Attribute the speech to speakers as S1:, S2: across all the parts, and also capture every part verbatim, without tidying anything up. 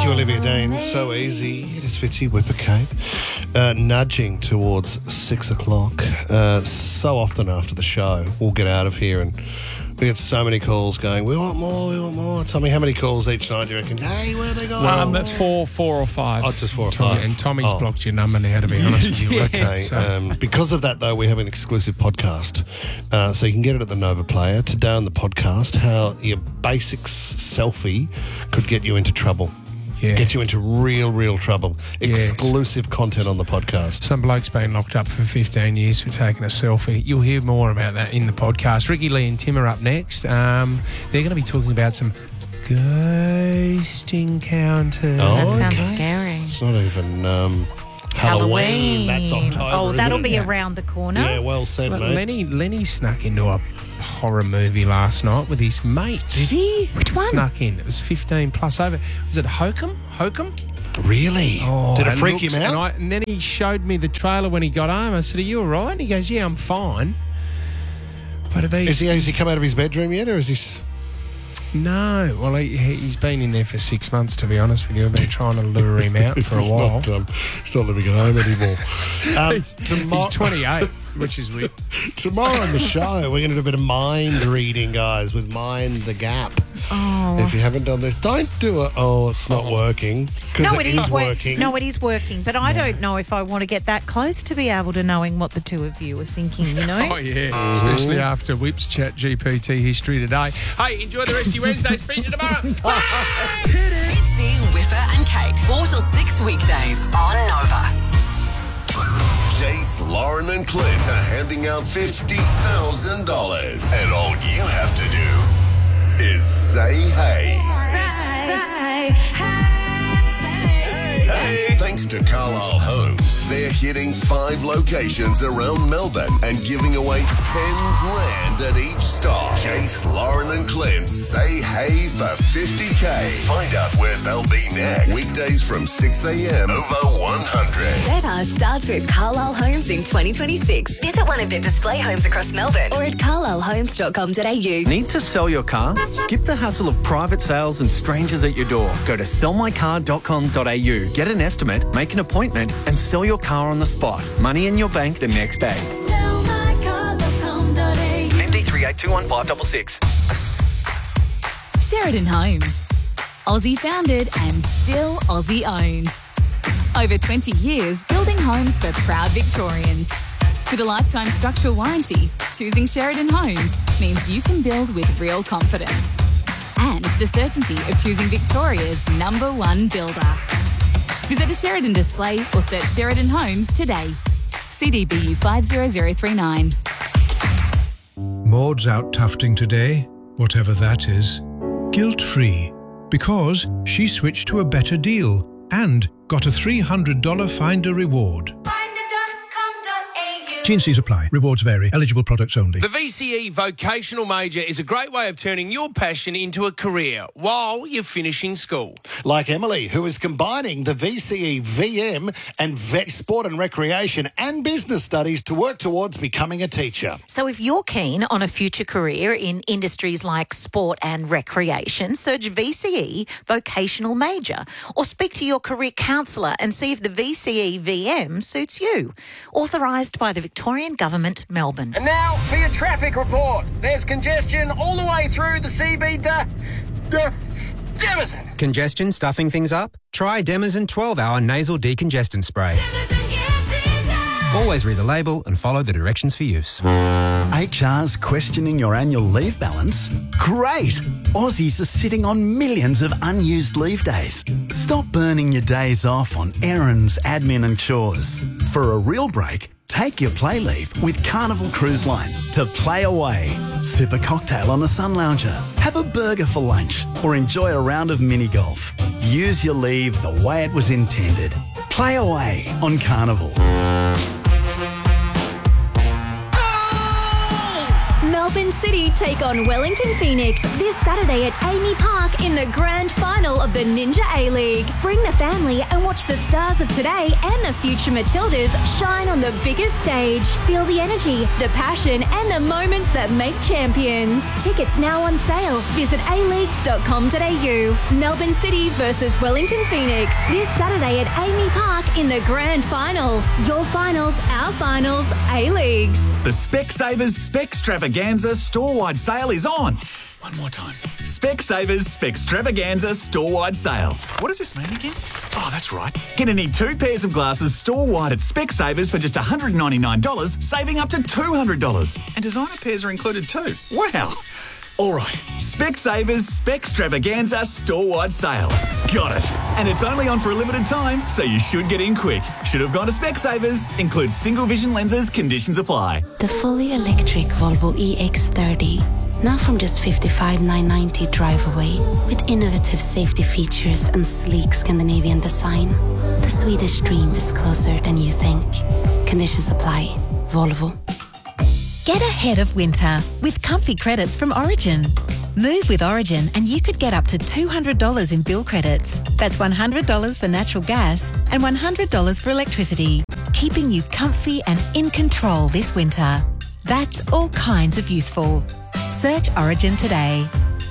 S1: to Olivia Dean. So easy. It is Fitzy, Whipper Kate. Uh, nudging towards six o'clock. Uh, so often after the show, we'll get out of here and we get so many calls going, we want more, we want more. Tell me how many calls each night do you reckon? Hey, where are they going?
S2: Um, that's four, four or five.
S1: Oh, just four or
S2: Tommy,
S1: five.
S2: And Tommy's
S1: oh.
S2: blocked your number now, to be honest with you.
S1: Okay.
S2: So.
S1: Um, because of that, though, we have an exclusive podcast. Uh, so you can get it at the Nova Player. Today on the podcast, how your basics selfie could get you into trouble.
S2: Yeah.
S1: Get you into real, real trouble.
S2: Yes.
S1: Exclusive content on the podcast.
S2: Some bloke's been locked up for fifteen years for taking a selfie. You'll hear more about that in the podcast. Ricky Lee and Tim are up next. Um, they're going to be talking about some ghost encounters.
S1: Oh,
S3: That sounds
S1: okay.
S3: scary.
S1: It's not even um, Halloween. That's October.
S3: Oh,
S1: isn't
S3: that'll
S1: it?
S3: be
S2: Yeah.
S3: around the corner.
S1: Yeah, well said,
S2: Well,
S1: mate.
S2: Lenny, Lenny snuck into a horror movie last night with his mates.
S3: Did he? Which one?
S2: Snuck in. It was fifteen plus over. Was it Hokum? Hokum?
S1: Really?
S2: Oh,
S1: Did it
S2: and
S1: freak
S2: looks-
S1: him out?
S2: And, I, and then he showed me the trailer when he got home. I said, "Are you all right?" And he goes, "Yeah, I'm fine." But have
S1: Is
S2: these...
S1: he, has he come out of his bedroom yet, or is he... s-
S2: No. Well, he, he's been in there for six months, to be honest with you. I've been trying to lure him out for a
S1: He's
S2: while.
S1: Not, um, he's not living at home anymore. Um,
S2: He's,
S1: tomorrow,
S2: he's twenty-eight, which is weird.
S1: tomorrow on the show, we're going to do a bit of mind reading, guys, with Mind the Gap.
S3: Oh.
S1: If you haven't done this, don't do it. Oh, it's not working. 'Cause
S3: No,
S1: it
S3: it is wor-
S1: working.
S3: No, it is working. But I don't know if I want to get that close to be able to knowing what the two of you are thinking, you know?
S2: Oh, yeah. Especially after Whip's Chat G P T history today. Hey, enjoy the rest of your Wednesday. Speak to you tomorrow. Bye.
S4: Fitzy, Whipper and Kate. four till six weekdays on Nova.
S5: Jace, Lauren and Clint are handing out fifty thousand dollars. And all you have to do is say hey. Hey. Thanks to Carlisle Homes, they're hitting five locations around Melbourne and giving away ten grand at each stop. Jace, Lauren and Clint say hey for fifty K. Find out where they'll be next. Weekdays from six a.m. over one hundred.
S4: Better starts with Carlisle Homes in twenty twenty-six. Visit one of their display homes across Melbourne or at carlisle homes dot com dot a u.
S6: Need to sell your car? Skip the hassle of private sales and strangers at your door. Go to sell my car dot com dot a u. Get an estimate, make an appointment, and sell your car on the spot. Money in your bank the next day. M D three eight two one five six six.
S7: Sheridan Homes. Aussie founded and still Aussie owned. Over twenty years building homes for proud Victorians. With a lifetime structural warranty, choosing Sheridan Homes means you can build with real confidence. And the certainty of choosing Victoria's number one builder. Visit a Sheridan display or search Sheridan Homes today. C D B U five zero zero three nine.
S8: Maud's out tufting today, whatever that is, guilt-free, because she switched to a better deal and got a three hundred dollars Finder reward. T and C's apply. Rewards vary. Eligible products only.
S9: The V C E Vocational Major is a great way of turning your passion into a career while you're finishing school.
S10: Like Emily, who is combining the V C E V M and vet sport and recreation and business studies to work towards becoming a teacher.
S3: So if you're keen on a future career in industries like sport and recreation, search V C E Vocational Major or speak to your career counsellor and see if the V C E V M suits you. Authorised by the Victorian Government, Melbourne.
S11: And now for your traffic report. There's congestion all the way through the C B D. D- Demison.
S12: Congestion stuffing things up? Try Demison twelve hour nasal decongestant spray. Always read the label and follow the directions for use.
S13: H R's questioning your annual leave balance? Great! Aussies are sitting on millions of unused leave days. Stop burning your days off on errands, admin and chores. For a real break, take your play leave with Carnival Cruise Line to play away. Sip a cocktail on a sun lounger, have a burger for lunch, or enjoy a round of mini golf. Use your leave the way it was intended. Play away on Carnival.
S7: Melbourne City take on Wellington Phoenix this Saturday at Amy Park in the grand final of the Ninja A-League. Bring the family and watch the stars of today and the future Matildas shine on the biggest stage. Feel the energy, the passion and the moments that make champions. Tickets now on sale. Visit a leagues dot com dot a u. Melbourne City versus Wellington Phoenix this Saturday at Amy Park in the grand final. Your finals, our finals, A-Leagues.
S14: The Specsavers Spextravaganza store-wide sale is on. One more time. Specsavers Spextravaganza store-wide sale. What does this mean again? Oh, that's right. Get any two pairs of glasses store-wide at Specsavers for just one hundred ninety-nine dollars, saving up to two hundred dollars. And designer pairs are included too. Wow. All right, Specsavers Spextravaganza store-wide sale. Got it. And it's only on for a limited time, so you should get in quick. Should have gone to Specsavers. Includes single vision lenses. Conditions apply.
S15: The fully electric Volvo E X thirty. Now from just fifty-five thousand nine hundred ninety drive away, with innovative safety features and sleek Scandinavian design. The Swedish dream is closer than you think. Conditions apply. Volvo.
S16: Get ahead of winter with comfy credits from Origin. Move with Origin and you could get up to two hundred dollars in bill credits. That's one hundred dollars for natural gas and one hundred dollars for electricity, keeping you comfy and in control this winter. That's all kinds of useful. Search Origin today.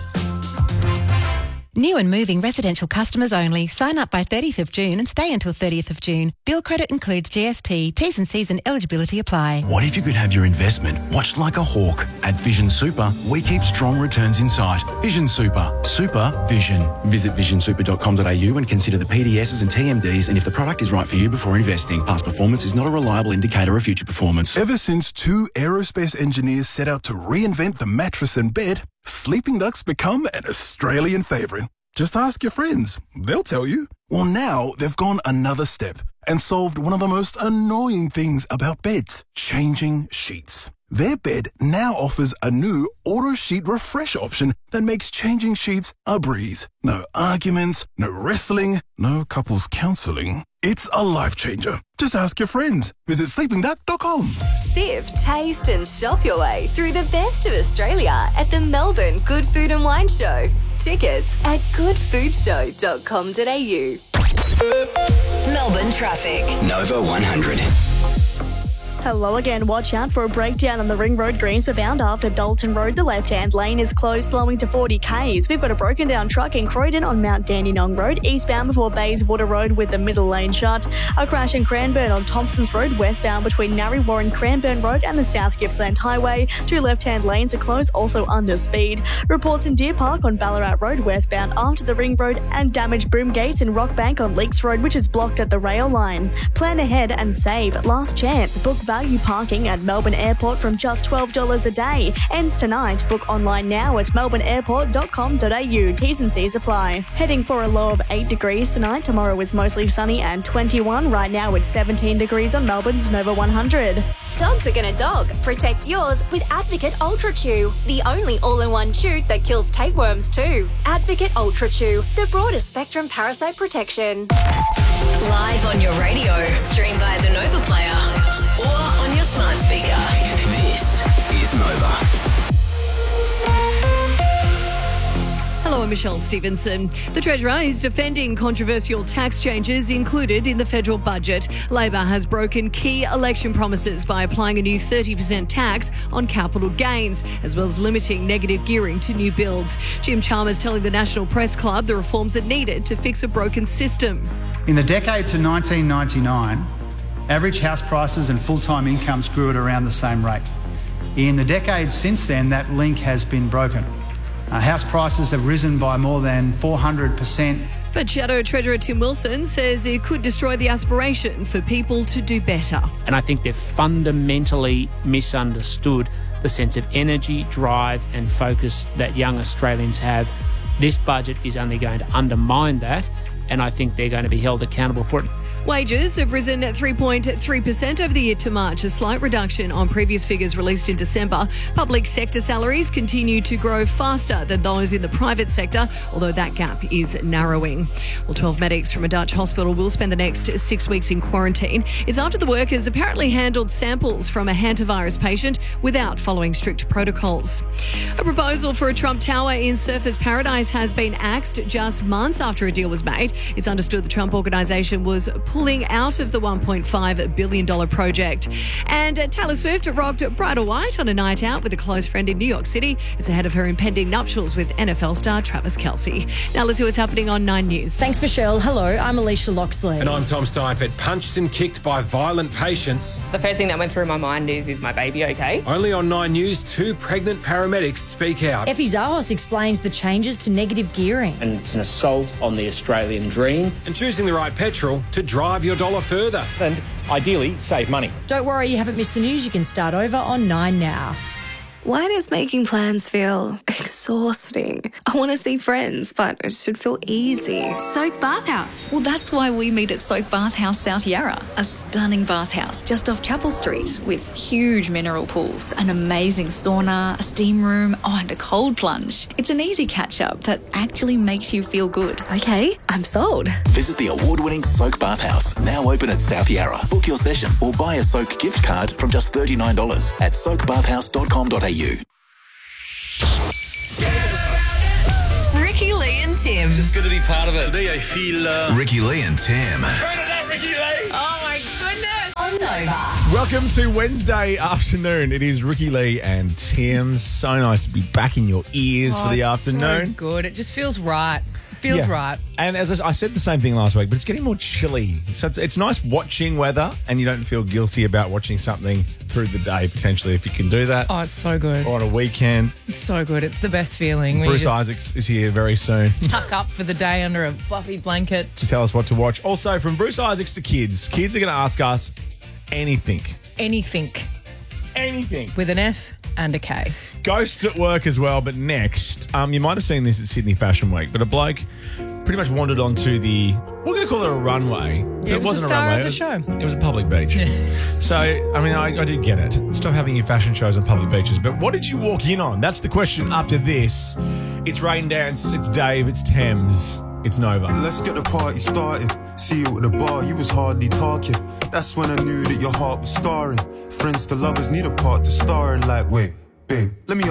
S16: New and moving residential customers only. Sign up by thirtieth of June and stay until thirtieth of June. Bill credit includes G S T. T's and C's and eligibility apply.
S17: What if you could have your investment watched like a hawk? At Vision Super, we keep strong returns in sight. Vision Super. Super Vision. Visit vision super dot com dot a u and consider the P D Ss and T M Ds and if the product is right for you before investing. Past performance is not a reliable indicator of future performance.
S18: Ever since two aerospace engineers set out to reinvent the mattress and bed, Sleeping Duck's become an Australian favourite. Just ask your friends. They'll tell you. Well, now they've gone another step and solved one of the most annoying things about beds, changing sheets. Their bed now offers a new auto sheet refresh option that makes changing sheets a breeze. No arguments, no wrestling, no couples counselling. It's a life changer. Just ask your friends. Visit sleeping duck dot com.
S4: Sip, taste and shop your way through the best of Australia at the Melbourne Good Food and Wine Show. Tickets at good food show dot com dot a u. Melbourne traffic.
S19: Nova one hundred.
S20: Hello again. Watch out for a breakdown on the Ring Road Greensby bound after Dalton Road. The left-hand lane is closed, slowing to forty kays. We've got a broken down truck in Croydon on Mount Dandenong Road, eastbound before Bayswater Road with the middle lane shut. A crash in Cranbourne on Thompsons Road, westbound between Narre Warren Cranbourne Road and the South Gippsland Highway. Two left-hand lanes are closed, also under speed. Reports in Deer Park on Ballarat Road, westbound after the Ring Road, and damaged broom gates in Rockbank on Leaks Road, which is blocked at the rail line. Plan ahead and save. Last chance. Book value parking at Melbourne Airport from just twelve dollars a day. Ends tonight. Book online now at melbourne airport dot com dot a u. T's and C's apply. Heading for a low of eight degrees tonight. Tomorrow is mostly sunny and twenty-one. Right now it's seventeen degrees on Melbourne's Nova one hundred.
S21: Dogs are gonna dog. Protect yours with Advocate Ultra Chew, the only all-in-one chew that kills tapeworms too. Advocate Ultra Chew, the broadest spectrum parasite protection.
S4: Live on your radio, stream via the Nova Player, or on your smart speaker.
S19: This is Nova.
S22: Hello, I'm Michelle Stevenson. The Treasurer is defending controversial tax changes included in the federal budget. Labor has broken key election promises by applying a new thirty percent tax on capital gains, as well as limiting negative gearing to new builds. Jim Chalmers telling the National Press Club the reforms are needed to fix a broken system.
S23: In the decade to nineteen ninety-nine, average house prices and full-time incomes grew at around the same rate. In the decades since then, that link has been broken. Uh, house prices have risen by more than four hundred percent.
S22: But Shadow Treasurer Tim Wilson says it could destroy the aspiration for people to do better.
S24: And I think they've fundamentally misunderstood the sense of energy, drive and focus that young Australians have. This budget is only going to undermine that, and I think they're going to be held accountable for it.
S22: Wages have risen three point three percent over the year to March, a slight reduction on previous figures released in December. Public sector salaries continue to grow faster than those in the private sector, although that gap is narrowing. Well, twelve medics from a Dutch hospital will spend the next six weeks in quarantine. It's after the workers apparently handled samples from a hantavirus patient without following strict protocols. A proposal for a Trump Tower in Surfers Paradise has been axed just months after a deal was made. It's understood the Trump organisation was pulling out of the one point five billion dollars project. And Taylor Swift rocked brighter white on a night out with a close friend in New York City. It's ahead of her impending nuptials with N F L star Travis Kelce. Now let's see what's happening on Nine News.
S1: Thanks, Michelle. Hello, I'm Alicia Loxley.
S2: And I'm Tom Steinfeld. Punched and kicked by violent patients.
S5: The first thing that went through my mind is, is my baby okay?
S2: Only on Nine News, two pregnant paramedics speak out.
S1: Effie Zahos explains the changes to negative gearing.
S6: And it's an assault on the Australian dream.
S2: And choosing the right petrol to drive your dollar further.
S6: And ideally, save money.
S1: Don't worry, you haven't missed the news. You can start over on Nine now.
S4: Why does making plans feel exhausting? I want to see friends, but it should feel easy.
S25: Soak Bathhouse. Well, that's why we meet at Soak Bathhouse South Yarra, a stunning bathhouse just off Chapel Street with huge mineral pools, an amazing sauna, a steam room, oh, and a cold plunge. It's an easy catch-up that actually makes you feel good.
S4: Okay, I'm sold.
S26: Visit the award-winning Soak Bathhouse, now open at South Yarra. Book your session or buy a Soak gift card from just thirty-nine dollars at soak bathhouse dot com dot a u.
S4: Ricky Lee and Tim.
S2: Just good to be part of it. Today I feel... Uh...
S19: Ricky Lee and Tim.
S2: Turn it up, Ricky Lee.
S22: Oh, my goodness.
S4: On Nova.
S27: Welcome to Wednesday afternoon. It is Ricky Lee and Tim. So nice to be back in your ears
S22: Oh,
S27: for the
S22: it's
S27: afternoon.
S22: so good. It just feels right. Feels
S27: Yeah.
S22: right.
S27: And as I, I said the same thing last week, but it's getting more chilly. So it's, it's nice watching weather and you don't feel guilty about watching something through the day, potentially, if you can do that.
S22: Oh, it's so good.
S27: Or on a weekend.
S22: It's so good. It's the best feeling. when
S27: Bruce
S22: you just
S27: Isaacs is here very soon
S22: tuck up for the day under a fluffy blanket.
S27: to tell us what to watch. Also, from Bruce Isaacs to kids, kids are going to ask us anything.
S22: Anything.
S27: Anything.
S22: With an F and a K.
S27: Ghosts at work as well, but next, um, you might have seen this at Sydney Fashion Week, but a bloke pretty much wandered onto the, we're going to call it a runway.
S22: Yeah, it was
S27: wasn't
S22: the star
S27: a runway.
S22: of the show.
S27: It was, it was a public beach. So, I mean, I, I did get it. Stop having your fashion shows on public beaches. But what did you walk in on? That's the question after this. It's Rain Dance, it's Dave, it's Thames, it's Nova.
S28: Let's get the party started. See you at the bar, you was hardly talking. That's when I knew that your heart was scarring. Friends to lovers need a part to star in. Like, wait, babe, let me